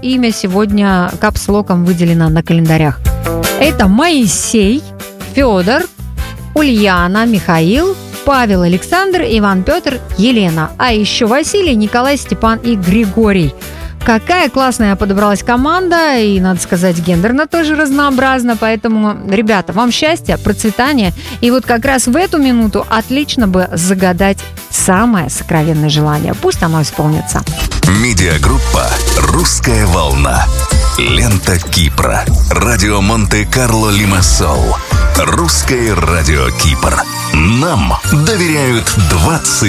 имя сегодня капслоком выделено на календарях. Это Моисей, Федор, Ульяна, Михаил, Павел, Александр, Иван, Петр, Елена. А еще Василий, Николай, Степан и Григорий. Какая классная подобралась команда, и, надо сказать, гендерно тоже разнообразно. Поэтому, ребята, вам счастья, процветания. И вот как раз в эту минуту отлично бы загадать самое сокровенное желание. Пусть оно исполнится. Медиагруппа «Русская волна». Лента Кипра. Радио Монте-Карло Лимассол. Русское радио Кипр. Нам доверяют 20